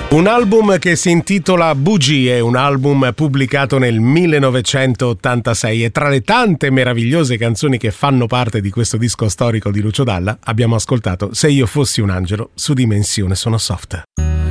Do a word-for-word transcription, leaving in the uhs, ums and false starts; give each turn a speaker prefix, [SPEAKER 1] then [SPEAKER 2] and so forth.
[SPEAKER 1] Un album che si intitola Bugie, un album pubblicato nel millenovecentottantasei, e tra le tante meravigliose canzoni che fanno parte di questo disco storico di Lucio Dalla abbiamo ascoltato Se io fossi un angelo su Dimensione Sono Soft.